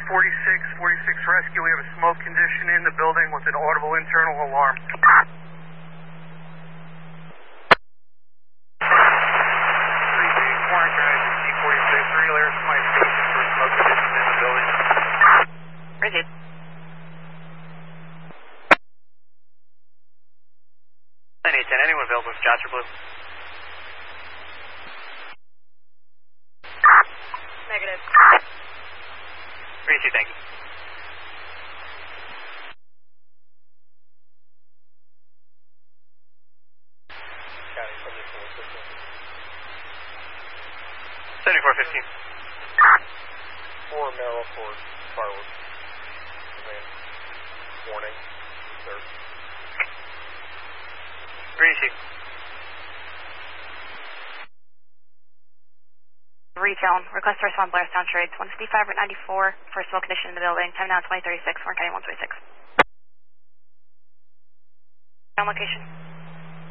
46 rescue, we have a smoke condition in the building with an audible internal alarm. Rigid. Anyone available for Jasper Blue? Negative. 3-2, thank you. County 7415. 4 Merrill for fireworks. Warning, sir. 3-2. Retail. Request to respond Blairstown Trades. 155 at 94 for smoke condition in the building. Time now 2036. Warren County 126. On location.